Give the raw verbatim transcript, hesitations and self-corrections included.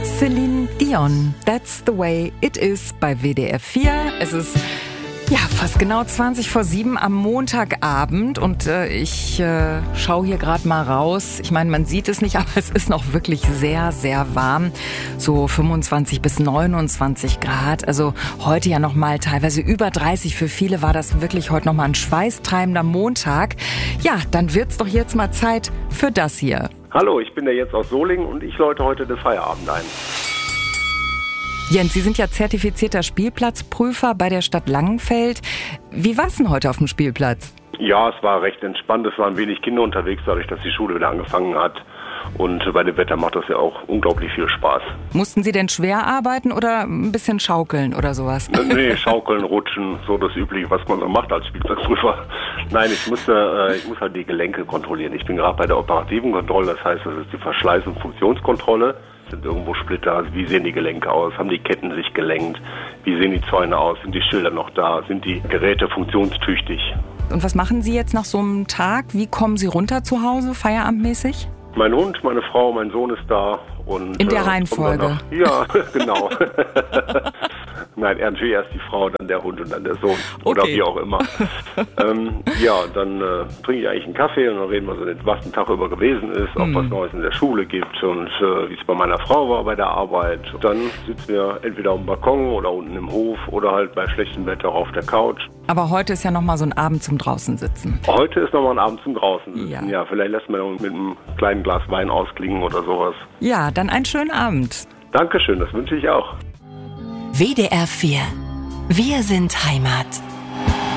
Celine Dion, That's the Way It Is bei W D R vier. Es ist ja fast genau zwanzig vor sieben am Montagabend und äh, ich äh, schaue hier gerade mal raus. Ich meine, man sieht es nicht, aber es ist noch wirklich sehr, sehr warm. So fünfundzwanzig bis neunundzwanzig Grad. Also heute ja noch mal teilweise über dreißig. Für viele war das wirklich heute noch mal ein schweißtreibender Montag. Ja, dann wird's doch jetzt mal Zeit für das hier. Hallo, ich bin der Jens aus Solingen und ich läute heute den Feierabend ein. Jens, Sie sind ja zertifizierter Spielplatzprüfer bei der Stadt Langenfeld. Wie war's denn heute auf dem Spielplatz? Ja, es war recht entspannt. Es waren wenig Kinder unterwegs, dadurch, dass die Schule wieder angefangen hat. Und bei dem Wetter macht das ja auch unglaublich viel Spaß. Mussten Sie denn schwer arbeiten oder ein bisschen schaukeln oder sowas? Nee, schaukeln, rutschen, so das Übliche, was man so macht als Spielplatzprüfer. Nein, ich musste, äh, ich muss halt die Gelenke kontrollieren. Ich bin gerade bei der operativen Kontrolle, das heißt, das ist die Verschleiß- und Funktionskontrolle. Sind irgendwo Splitter, also wie sehen die Gelenke aus, haben die Ketten sich gelenkt, wie sehen die Zäune aus, sind die Schilder noch da, sind die Geräte funktionstüchtig. Und was machen Sie jetzt nach so einem Tag? Wie kommen Sie runter zu Hause, feierabendmäßig? Mein Hund, meine Frau, mein Sohn ist da. Und, in der äh, Reihenfolge? Ja, genau. Nein, natürlich erst die Frau, dann der Hund und dann der Sohn. Oder okay. Wie auch immer. ähm, ja, dann äh, trinke ich eigentlich einen Kaffee und dann reden wir so, was den Tag über gewesen ist, ob hm. was Neues in der Schule gibt und äh, wie es bei meiner Frau war bei der Arbeit. Dann sitzen wir entweder auf dem Balkon oder unten im Hof oder halt bei schlechtem Wetter auf der Couch. Aber heute ist ja nochmal so ein Abend zum draußen sitzen. Heute ist nochmal ein Abend zum draußen sitzen. Ja, ja vielleicht lässt man mit einem kleinen Glas Wein ausklingen oder sowas. Ja, dann einen schönen Abend. Dankeschön, das wünsche ich auch. W D R vier. Wir sind Heimat.